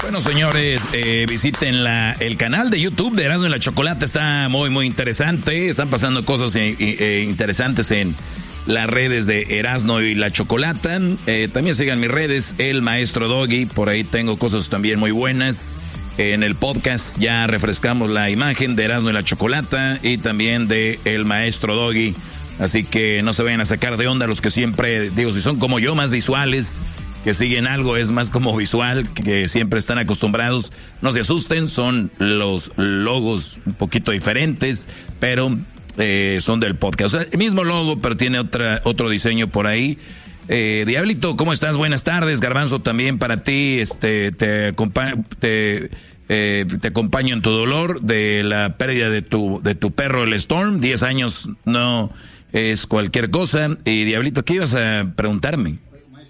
Bueno, señores, visiten el canal de YouTube de Erasmo y la Chocolata. Está muy, muy interesante. Están pasando cosas interesantes en las redes de Erasmo y la Chocolata. También sigan mis redes, El Maestro Doggy. Por ahí tengo cosas también muy buenas. En el podcast ya refrescamos la imagen de Erasmo y la Chocolata y también de El Maestro Doggy. Así que no se vayan a sacar de onda los que siempre, digo, si son como yo, más visuales, que siguen algo, es más como visual, que siempre están acostumbrados. No se asusten, son los logos un poquito diferentes, pero son del podcast. O sea, el mismo logo, pero tiene otro diseño por ahí. Diablito, ¿cómo estás? Buenas tardes. Garbanzo, también para ti, te acompaño en tu dolor de la pérdida de tu perro, el Storm. 10 años no es cualquier cosa. Y Diablito, ¿qué ibas a preguntarme?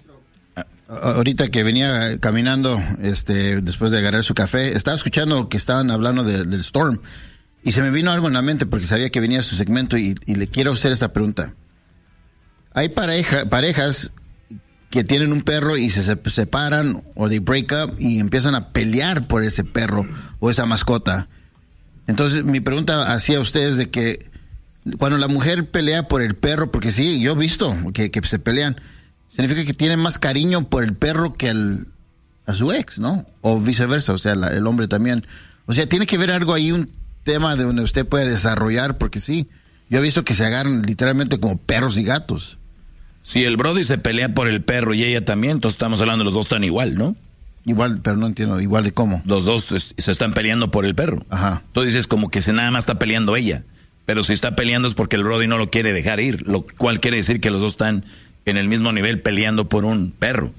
Ahorita que venía caminando, después de agarrar su café, estaba escuchando que estaban hablando del Storm y se me vino algo en la mente porque sabía que venía su segmento y le quiero hacer esta pregunta. Hay parejas que tienen un perro y se separan o they break up y empiezan a pelear por ese perro o esa mascota. Entonces mi pregunta hacia ustedes de que cuando la mujer pelea por el perro, porque sí, yo he visto que se pelean, significa que tienen más cariño por el perro que a su ex, ¿no? O viceversa, o sea, el hombre también. O sea, tiene que ver algo ahí, un tema de donde usted puede desarrollar, porque sí, yo he visto que se agarran literalmente como perros y gatos. Si el Brody se pelea por el perro y ella también, entonces estamos hablando de los dos tan igual, ¿no? Igual, pero no entiendo, igual de cómo. Los dos se están peleando por el perro. Ajá. Tú dices como que nada más está peleando ella, pero si está peleando es porque el Brody no lo quiere dejar ir, lo cual quiere decir que los dos están en el mismo nivel peleando por un perro.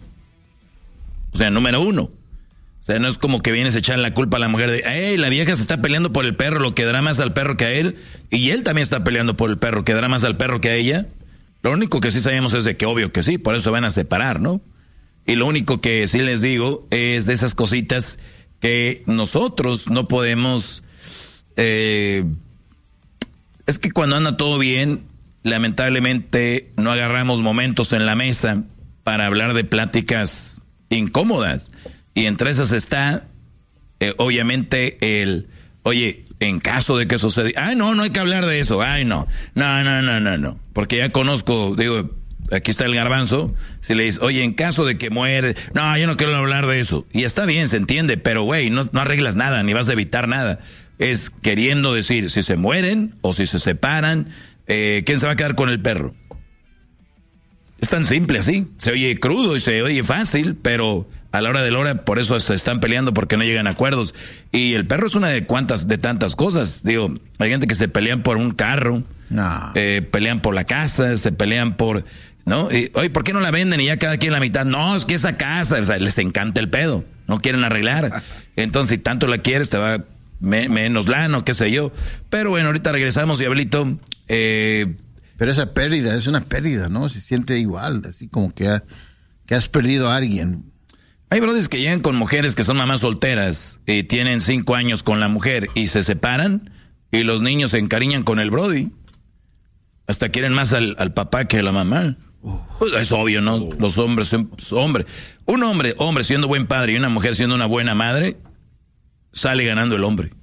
O sea, número uno. O sea, no es como que vienes a echar la culpa a la mujer de, hey, la vieja se está peleando por el perro, lo quedará más al perro que a él, y él también está peleando por el perro, quedará más al perro que a ella. Lo único que sí sabemos es de que obvio que sí, por eso se van a separar, ¿no? Y lo único que sí les digo es de esas cositas que nosotros no podemos... es que cuando anda todo bien, lamentablemente no agarramos momentos en la mesa para hablar de pláticas incómodas. Y entre esas está, obviamente, oye, en caso de que suceda, no hay que hablar de eso, no. Porque ya conozco, digo, aquí está el Garbanzo, si le dices, oye, en caso de que muere, no, yo no quiero hablar de eso. Y está bien, se entiende, pero güey, no arreglas nada, ni vas a evitar nada. Es queriendo decir, si se mueren o si se separan, ¿quién se va a quedar con el perro? Es tan simple así. Se oye crudo y se oye fácil, pero a la hora de la hora, por eso se están peleando porque no llegan a acuerdos. Y el perro es una de tantas cosas. Digo, hay gente que se pelean por un carro, pelean por la casa, se pelean por, ¿no? Y, oye, ¿por qué no la venden y ya cada quien la mitad? No, es que esa casa, o sea, les encanta el pedo, no quieren arreglar. Entonces, si tanto la quieres, te va menos lano, qué sé yo. Pero bueno, ahorita regresamos, Diablito. Pero esa pérdida es una pérdida, ¿no? Se siente igual, así como que has perdido a alguien. Hay brothers que llegan con mujeres que son mamás solteras y tienen 5 años con la mujer y se separan y los niños se encariñan con el brody. Hasta quieren más al papá que a la mamá. Pues es obvio, ¿no? Los hombres, un hombre siendo buen padre y una mujer siendo una buena madre, sale ganando el hombre.